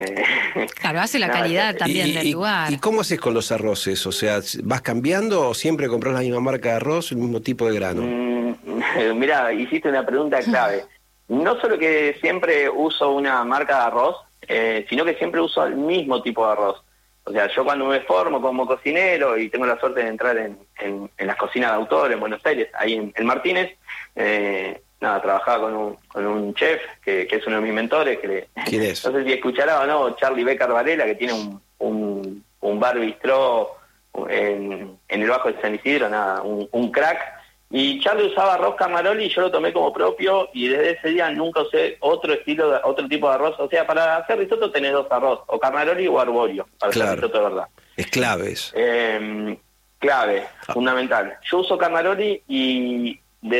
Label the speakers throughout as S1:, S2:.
S1: Claro, hace la
S2: Nada,
S1: calidad también del lugar.
S3: ¿Y cómo haces con los arroces? O sea, ¿vas cambiando o siempre compras la misma marca de arroz, el mismo tipo de grano?
S2: mm, mirá, hiciste una pregunta clave. No solo que siempre uso una marca de arroz, sino que siempre uso el mismo tipo de arroz. O sea, yo cuando me formo como cocinero y tengo la suerte de entrar en las cocinas de autor en Buenos Aires, ahí en Martínez, nada, trabajaba con un chef que es uno de mis mentores,
S3: ¿Quién es?
S2: no sé si escuchará o no, Charlie Becker Varela, que tiene un bar bistró en el Bajo de San Isidro, nada, un crack. Y Charlie usaba arroz Camaroli y yo lo tomé como propio y desde ese día nunca usé otro tipo de arroz. O sea, para hacer risotto tenés dos arroz, o Camaroli o Arborio, para hacer
S3: Claro,
S2: risotto de verdad.
S3: es clave eso.
S2: Clave, fundamental. Yo uso Camaroli y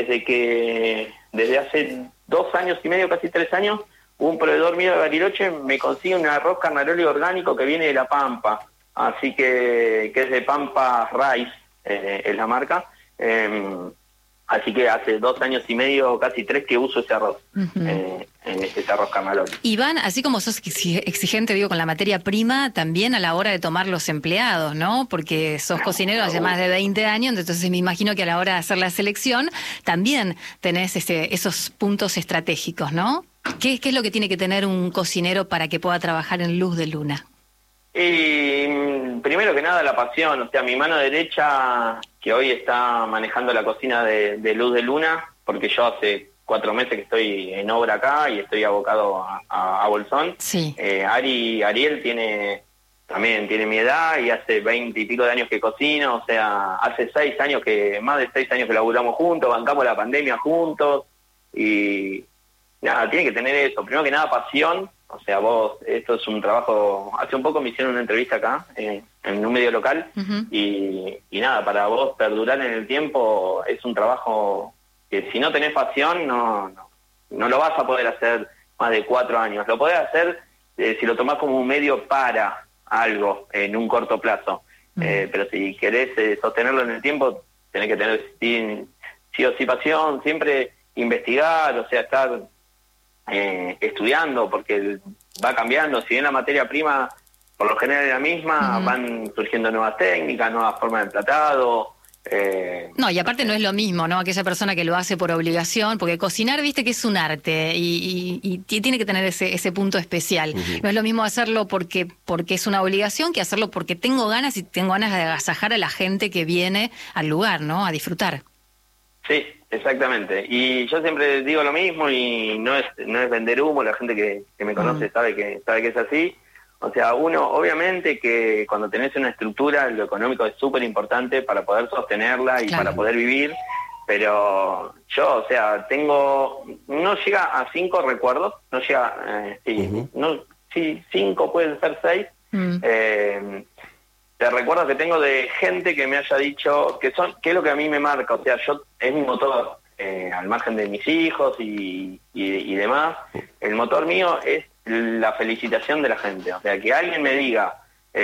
S2: desde hace 2 años y medio, casi 3 años, un proveedor mío de Bariloche me consigue un arroz Camaroli orgánico que viene de La Pampa, así que es de Pampa Rice, es la marca. Así que hace 2 años y medio, casi 3, que uso ese arroz, en este arroz Camaroli.
S1: Iván, así como sos exigente, digo, con la materia prima, también a la hora de tomar los empleados, ¿no? Porque sos cocinero hace más de 20 años, entonces me imagino que a la hora de hacer la selección también tenés esos puntos estratégicos, ¿no? ¿Qué es lo que tiene que tener un cocinero para que pueda trabajar en Luz de Luna?
S2: Y primero que nada la pasión, o sea, mi mano derecha, que hoy está manejando la cocina de Luz de Luna, porque yo hace 4 meses que estoy en obra acá y estoy abocado a Bolsón.
S1: Sí.
S2: Ariel también tiene mi edad y hace 20 y pico de años que cocino, o sea, hace más de 6 años que laburamos juntos, bancamos la pandemia juntos y nada, tiene que tener eso, primero que nada pasión. O sea, esto es un trabajo. Hace un poco me hicieron una entrevista acá, en un medio local, y nada, para vos perdurar en el tiempo es un trabajo que si no tenés pasión no lo vas a poder hacer más de 4 años. Lo podés hacer si lo tomás como un medio para algo en un corto plazo. Pero si querés sostenerlo en el tiempo, tenés que tener sí o sí pasión, siempre investigar, o sea, estar estudiando, porque va cambiando. Si bien la materia prima por lo general es la misma, van surgiendo nuevas técnicas, nuevas formas de emplatado.
S1: No, y aparte no es lo mismo, ¿no? Aquella persona que lo hace por obligación, porque cocinar, viste que es un arte y tiene que tener ese punto especial. No es lo mismo hacerlo porque es una obligación que hacerlo porque tengo ganas y tengo ganas de agasajar a la gente que viene al lugar, ¿no? A disfrutar.
S2: Sí, exactamente. Y yo siempre digo lo mismo y no es vender humo. La gente que me conoce sabe que es así. O sea, uno, obviamente que cuando tenés una estructura, lo económico es súper importante para poder sostenerla y para poder vivir, pero yo, o sea, no llega a 5 recuerdos, no llega, sí, 5, pueden ser 6, de recuerdos que tengo de gente que me haya dicho que es lo que a mí me marca. O sea, es mi motor, al margen de mis hijos y demás, el motor mío es la felicitación de la gente. O sea, que alguien me diga,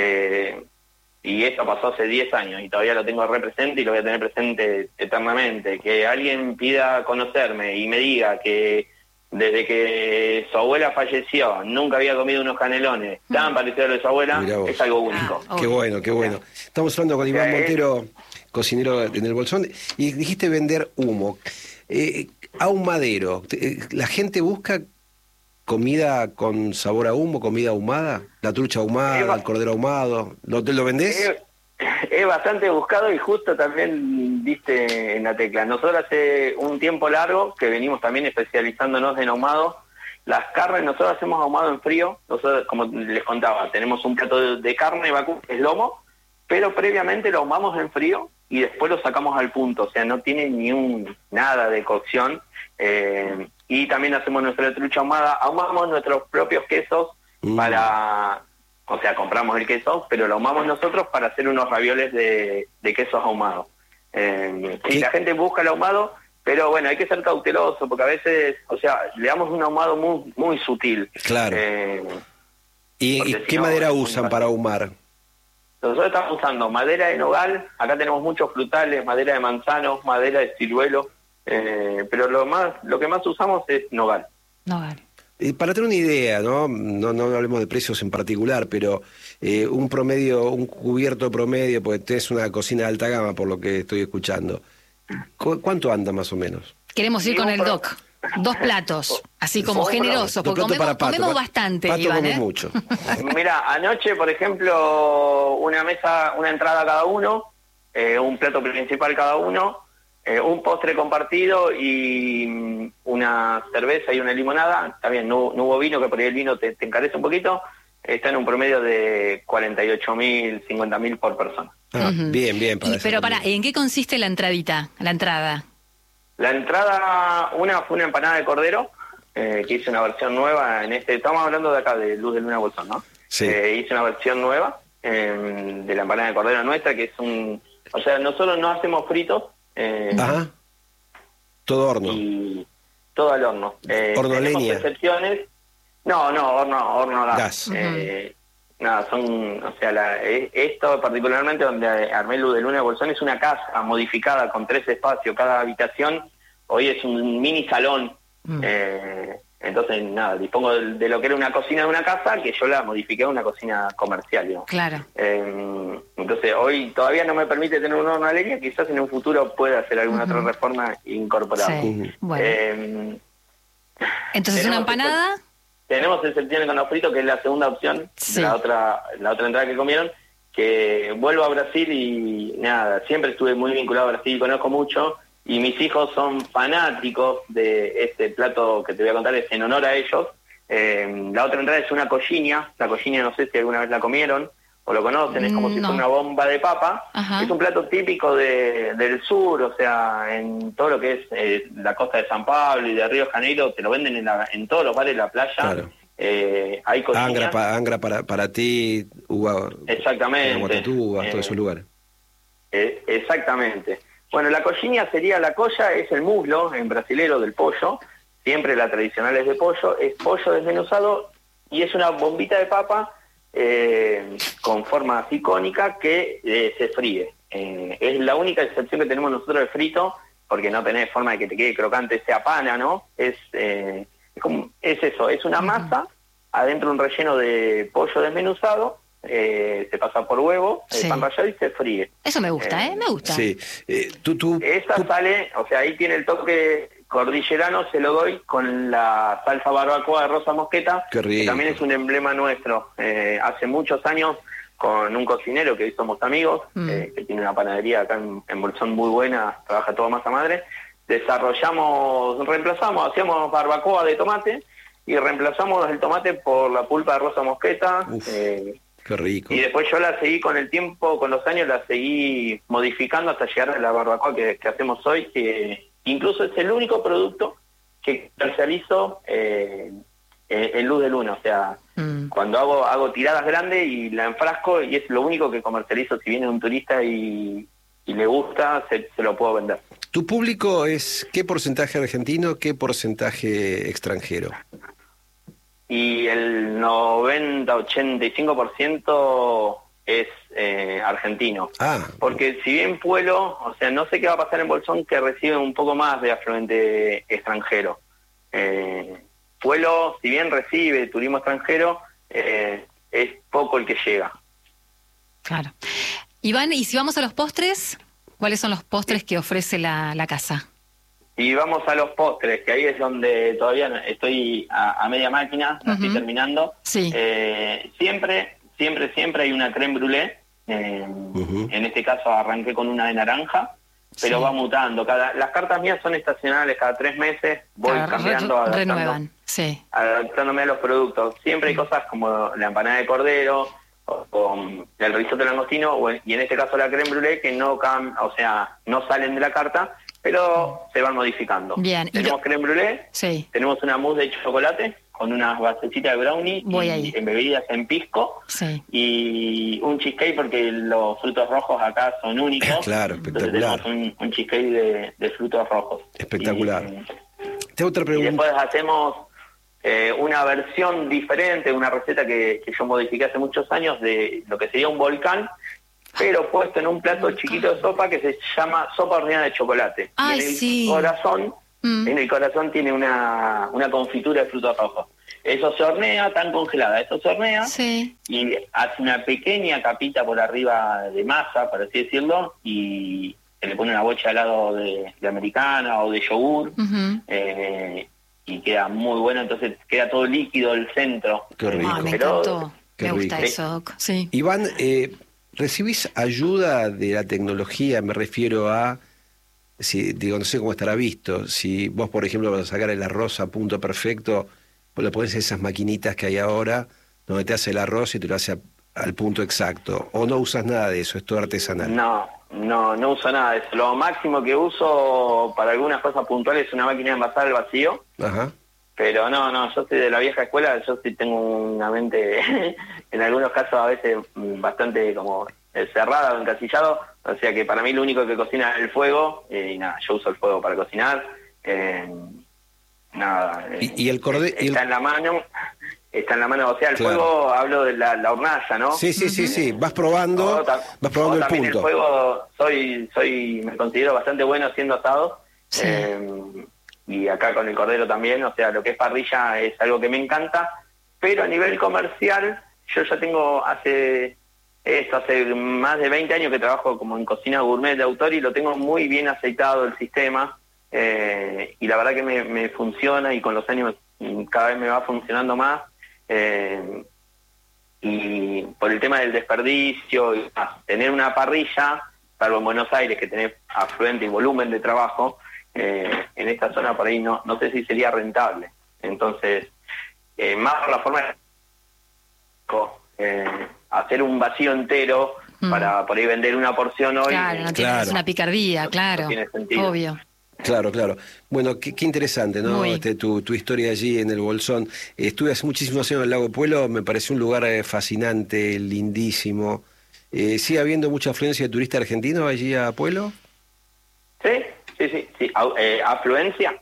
S2: y esto pasó hace 10 años y todavía lo tengo represente y lo voy a tener presente eternamente, que alguien pida conocerme y me diga que desde que su abuela falleció nunca había comido unos canelones tan parecidos a los de su abuela, es algo único.
S3: Qué bueno, qué bueno. Estamos hablando con Iván Montero, cocinero en el Bolsón, y dijiste vender humo. Ahumadero, ¿la gente busca comida con sabor a humo, comida ahumada? ¿La trucha ahumada, el cordero ahumado? ¿Lo vendés?
S2: Es bastante buscado y justo también diste en la tecla. Nosotros hace un tiempo largo que venimos también especializándonos en ahumado. Las carnes, nosotros hacemos ahumado en frío. Nosotros, como les contaba, tenemos un plato de carne vacuna, que es lomo, pero previamente lo ahumamos en frío y después lo sacamos al punto. O sea, no tiene nada de cocción. Y también hacemos nuestra trucha ahumada. Ahumamos nuestros propios quesos o sea, compramos el queso, pero lo ahumamos nosotros para hacer unos ravioles de quesos ahumados. Y la gente busca el ahumado, pero bueno, hay que ser cauteloso, porque a veces, o sea, le damos un ahumado muy, muy sutil.
S3: Claro. ¿Y qué madera usan para ahumar?
S2: Nosotros estamos usando madera de nogal, acá tenemos muchos frutales, madera de manzano, madera de ciruelo, pero lo que más usamos es nogal.
S1: Nogal.
S3: Para tener una idea, no hablemos de precios en particular, pero un promedio, un cubierto promedio, porque tenés una cocina de alta gama, por lo que estoy escuchando. ¿Cuánto anda más o menos?
S1: Queremos ir con el doc. 2 platos, así como generosos, porque comemos bastante,
S3: Pato
S1: Iván,
S3: come mucho.
S2: Mira, anoche, por ejemplo, una entrada cada uno, un plato principal cada uno, un postre compartido y una cerveza y una limonada. También no hubo vino, que por ahí el vino te encarece un poquito. Está en un promedio de 48.000, 50.000 por persona.
S3: Bien.
S1: Pero ¿en qué consiste la entrada?
S2: La entrada, fue una empanada de cordero, que hice una versión nueva estamos hablando de acá, de Luz de Luna Bolsón, ¿no?
S3: Sí.
S2: Hice una versión nueva de la empanada de cordero nuestra, que es o sea, nosotros no hacemos fritos.
S3: Ajá. Todo horno.
S2: Y todo al horno.
S3: ¿Horno leña?
S2: Excepciones. No, horno gas. Nada, esto particularmente donde armé Luz de Luna de Bolsón es una casa modificada con 3 espacios, cada habitación hoy es un mini salón. Entonces, nada, dispongo de lo que era una cocina de una casa, que yo la modifiqué a una cocina comercial, digamos.
S1: Claro.
S2: Entonces, hoy todavía no me permite tener un horno a leña, quizás en un futuro pueda hacer alguna otra reforma incorporada.
S1: Sí. Bueno. Entonces, una empanada.
S2: Tenemos excepciones con los fritos, que es la segunda opción,
S1: sí.
S2: la otra entrada que comieron, que vuelvo a Brasil y nada, siempre estuve muy vinculado a Brasil, conozco mucho, y mis hijos son fanáticos de este plato que te voy a contar, es en honor a ellos. La otra entrada es una coxinha, la coxinha no sé si alguna vez la comieron o lo conocen, es como si fuera una bomba de papa.
S1: Ajá.
S2: Es un plato típico del sur, o sea, en todo lo que es la costa de San Pablo y de Río de Janeiro, te lo venden en todos los bares de la playa. Claro. Hay coxinha.
S3: Angra para ti, uva.
S2: Exactamente.
S3: Guatatú, todos esos lugares.
S2: Exactamente. Bueno, la coxinha sería, la colla es el muslo en brasilero del pollo, siempre la tradicional es de pollo, es pollo desmenuzado y es una bombita de papa con forma así cónica que se fríe. Es la única excepción que tenemos nosotros del frito, porque no tenés forma de que te quede crocante, sea pana, ¿no? Es eso, es una masa, adentro un relleno de pollo desmenuzado, se pasa por huevo, pan rallado y se fríe.
S1: Eso me gusta, me gusta.
S3: Sí.
S2: Esa sale, o sea, ahí tiene el toque cordillerano, se lo doy con la salsa barbacoa de Rosa Mosqueta, que también es un emblema nuestro. Hace muchos años, con un cocinero que hoy somos amigos, que tiene una panadería acá en Bolsón muy buena, trabaja todo masa madre, hacíamos barbacoa de tomate y reemplazamos el tomate por la pulpa de Rosa Mosqueta.
S3: Qué rico.
S2: Y después yo la seguí con el tiempo, con los años, la seguí modificando hasta llegar a la barbacoa que hacemos hoy, que incluso es el único producto que comercializo en Luz de Luna. O sea, cuando hago tiradas grandes y la enfrasco, y es lo único que comercializo. Si viene un turista y le gusta, se lo puedo vender.
S3: ¿Tu público es qué porcentaje argentino, qué porcentaje extranjero?
S2: Y el 90-85% es argentino. Porque si bien Pueblo, o sea, no sé qué va a pasar en Bolsón, que recibe un poco más de afluente extranjero. Pueblo, si bien recibe turismo extranjero, es poco el que llega.
S1: Claro. Iván, ¿y si vamos a los postres? ¿Cuáles son los postres que ofrece la casa?
S2: Y vamos a los postres, que ahí es donde todavía estoy a media máquina, estoy terminando.
S1: Sí.
S2: Siempre hay una crème brûlée. En este caso arranqué con una de naranja, pero va mutando. Las cartas mías son estacionales, cada 3 meses voy cambiando,
S1: renuevan,
S2: adaptándome a los productos. Siempre hay cosas como la empanada de cordero, o el risotto de langostino, y en este caso la crème brûlée, que no salen de la carta, pero se van modificando.
S1: Bien.
S2: Tenemos crème brûlée, tenemos una mousse de chocolate con unas basecitas de brownie embebidas en pisco, y un cheesecake, porque los frutos rojos acá son únicos.
S3: Claro, espectacular.
S2: Entonces tenemos un cheesecake de frutos rojos.
S3: Espectacular. Tengo otra pregunta.
S2: Y después hacemos una versión diferente, una receta que yo modifiqué hace muchos años, de lo que sería un volcán, pero puesto en un plato chiquito de sopa que se llama sopa horneada de chocolate.
S1: Ay,
S2: en el corazón tiene una confitura de frutos rojos. eso se hornea, tan congelada, eso se hornea
S1: Sí.
S2: y hace una pequeña capita por arriba de masa, por así decirlo, y se le pone una bocha de helado de americana o de yogur,
S1: Ujú.
S2: y queda muy bueno, entonces queda todo líquido el centro.
S3: Qué rico.
S1: Ah, me
S2: Pero-
S1: encantó.
S3: Qué
S1: Me gusta
S3: rico.
S1: eso, Doc. Sí.
S3: Iván, ¿recibís ayuda de la tecnología? Me refiero a, si digo, no sé cómo estará visto, si vos, por ejemplo, para sacar el arroz a punto perfecto, pues lo pones en esas maquinitas que hay ahora, donde te hace el arroz y te lo hace al punto exacto, o no usas nada de eso, es todo artesanal.
S2: No uso nada de eso. Lo máximo que uso para algunas cosas puntuales es una máquina de envasar al vacío,
S3: Ajá.
S2: pero no, yo soy de la vieja escuela, yo sí tengo una mente, en algunos casos a veces bastante como cerrada o encasillado, o sea que para mí lo único que cocina es el fuego, y nada, yo uso el fuego para cocinar, nada.
S3: Y el cordero...
S2: Está en la mano, o sea, el
S3: Claro.
S2: fuego, hablo de la hornalla, ¿no?
S3: Sí, vas probando, vas probando el
S2: también
S3: punto.
S2: el fuego, me considero bastante bueno haciendo asados,
S1: Sí.
S2: y acá con el cordero también, o sea, lo que es parrilla es algo que me encanta, pero a nivel comercial, yo ya tengo hace más de 20 años que trabajo como en cocina gourmet de autor y lo tengo muy bien aceitado el sistema, y la verdad que me funciona y con los años cada vez me va funcionando más, y por el tema del desperdicio y más, tener una parrilla, salvo en Buenos Aires que tenés afluente y volumen de trabajo, en esta zona por ahí no sé si sería rentable. Entonces, más por la forma de hacer un vacío entero para por ahí vender una porción hoy.
S1: Claro, no tiene,
S3: Claro.
S1: es una picardía, claro.
S2: No tiene sentido.
S1: Obvio.
S3: Claro. Bueno, qué interesante, ¿no?
S1: Muy.
S3: Tu historia allí en el Bolsón. Estuve hace muchísimos años en el Lago Puelo, me pareció un lugar fascinante, lindísimo. ¿Sigue habiendo mucha afluencia de turistas argentinos allí a Puelo?
S2: Sí. ¿Afluencia?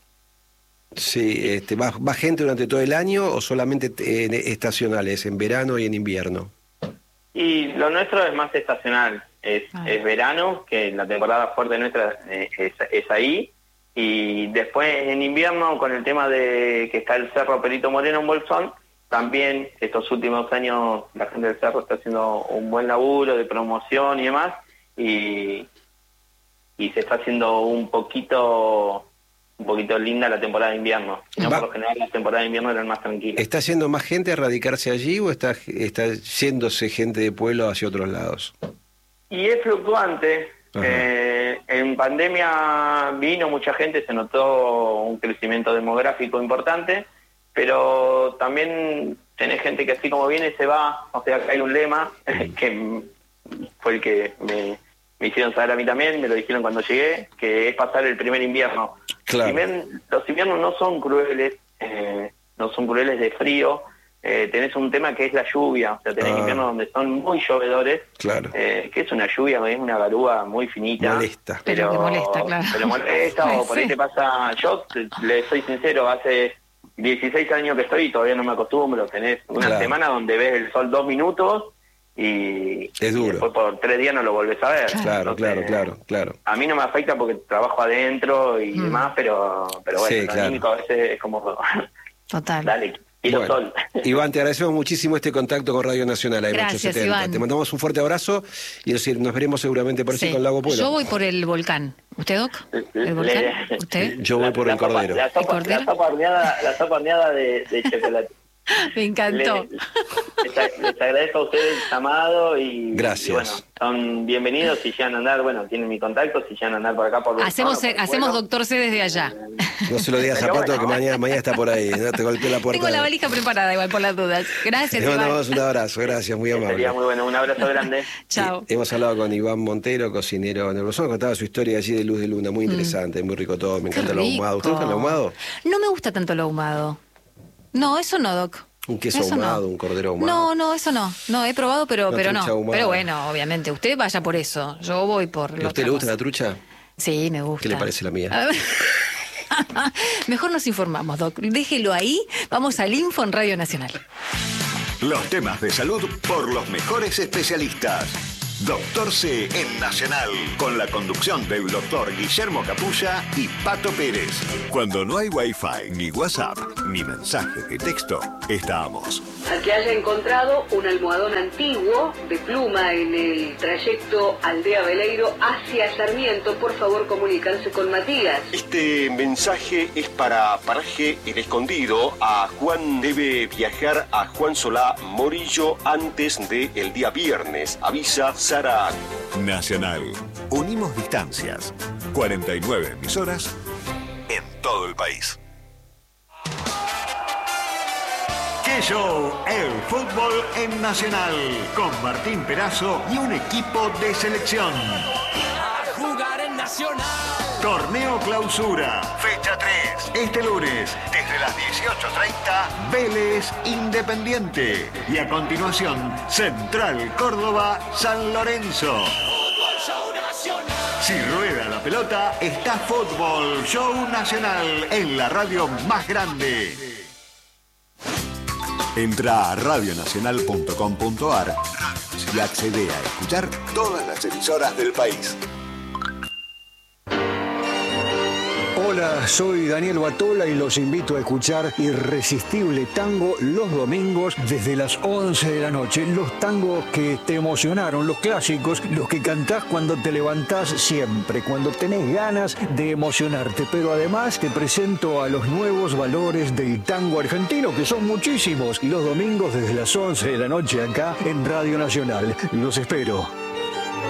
S3: Sí, ¿va gente durante todo el año o solamente estacionales, en verano y en invierno?
S2: Y lo nuestro es más estacional, es verano, que la temporada fuerte nuestra es ahí, y después en invierno con el tema de que está el Cerro Perito Moreno en Bolsón, también estos últimos años la gente del Cerro está haciendo un buen laburo de promoción y demás, y se está haciendo un poquito linda la temporada de invierno. Si no, por lo general la temporada de invierno era más tranquila.
S3: ¿Está yendo más gente a radicarse allí o está yéndose gente de Pueblo hacia otros lados?
S2: Y es fluctuante. En pandemia vino mucha gente, se notó un crecimiento demográfico importante, pero también tenés gente que así como viene se va. O sea, hay un lema que fue el que me hicieron saber a mí también, me lo dijeron cuando llegué, que es pasar el primer invierno.
S3: Claro.
S2: Si bien los inviernos no son crueles de frío, tenés un tema que es la lluvia, o sea, tenés inviernos donde son muy llovedores,
S3: Claro.
S2: que es una lluvia, es una garúa muy finita.
S3: Molesta.
S1: Pero que molesta, claro.
S2: Pero molesta, o por ahí
S1: Sí.
S2: te pasa, yo le soy sincero, hace 16 años que estoy y todavía no me acostumbro, tenés una
S3: Claro.
S2: semana donde ves el sol 2 minutos y
S3: Es duro.
S2: y después por 3 días no lo volvés a ver.
S3: Claro.
S2: A mí no me afecta porque trabajo adentro y demás, pero bueno,
S3: Sí,
S2: lo
S3: claro.
S2: anímico a veces es como,
S1: Total.
S2: dale, quiero
S3: Bueno,
S2: sol.
S3: Iván, te agradecemos muchísimo este contacto con Radio Nacional
S1: Gracias,
S3: AM870.
S1: Iván.
S3: Te mandamos un fuerte abrazo y nos veremos seguramente por allí
S1: Sí.
S3: con Lago Puelo.
S1: Yo voy por el volcán. ¿Usted, Doc? ¿El volcán? ¿Usted?
S3: Yo voy por el cordero.
S2: La sopa
S1: cordero?
S2: horneada de chocolate.
S1: Me encantó.
S2: Les agradezco a ustedes el llamado y,
S3: Gracias.
S2: y bueno, son bienvenidos si llegan a andar, bueno, tienen mi contacto, si llegan a andar por acá por
S1: Hacemos doctor C desde allá.
S3: No se lo digas a
S2: Pero
S3: Pato
S2: bueno.
S3: que mañana está por ahí, no te golpeó la puerta.
S1: Tengo la valija preparada igual por las dudas. Gracias,
S3: Te
S1: Iván.
S3: mandamos un abrazo, gracias, muy amable.
S2: Sería muy bueno, un abrazo grande.
S1: Chao.
S3: Hemos hablado con Iván Montero, cocinero en el Bolsón, contaba su historia allí de Luz de Luna, muy interesante, muy rico todo, me encanta
S1: Qué
S3: el ahumado. ¿Usted
S1: rico.
S3: gusta el ahumado?
S1: No me gusta tanto lo ahumado. No, eso no, Doc.
S3: Un queso
S1: Eso
S3: ahumado,
S1: no.
S3: un cordero ahumado.
S1: No, eso no. No, he probado, pero
S3: Una
S1: no.
S3: trucha ahumada.
S1: Pero bueno, obviamente, usted vaya por eso. Yo voy por
S3: ¿A
S1: lo
S3: usted le gusta la trucha?
S1: Sí, me gusta.
S3: ¿Qué le parece la mía?
S1: A ver. Mejor nos informamos, Doc. Déjelo ahí. Vamos al Info en Radio Nacional.
S4: Los temas de salud por los mejores especialistas. Doctor C en Nacional, con la conducción del doctor Guillermo Capulla y Pato Pérez. Cuando no hay Wi-Fi, ni WhatsApp, ni mensajes de texto, estamos.
S5: A que haya encontrado un almohadón antiguo de pluma en el trayecto Aldea Veleiro hacia Sarmiento, por favor comunicarse con Matías.
S6: Este mensaje es para Paraje El Escondido. A Juan debe viajar a Juan Solá Morillo antes del día viernes. Avisa Sara.
S4: Nacional. Unimos distancias. 49 emisoras en todo el país. ¡Qué show! El fútbol en Nacional. Con Martín Perazo y un equipo de selección.
S7: A jugar en Nacional.
S4: Torneo Clausura, fecha 3, este lunes, desde las 18:30, Vélez Independiente. Y a continuación, Central Córdoba, San Lorenzo.
S7: Fútbol Show Nacional.
S4: Si rueda la pelota, está Fútbol Show Nacional en la radio más grande. Entra a radionacional.com.ar y accede a escuchar todas las emisoras del país.
S8: Hola, soy Daniel Batola y los invito a escuchar Irresistible Tango los domingos desde las 11 de la noche. Los tangos que te emocionaron, los clásicos, los que cantás cuando te levantás siempre, cuando tenés ganas de emocionarte. Pero además te presento a los nuevos valores del tango argentino, que son muchísimos. Y los domingos desde las 11 de la noche acá en Radio Nacional. Los espero.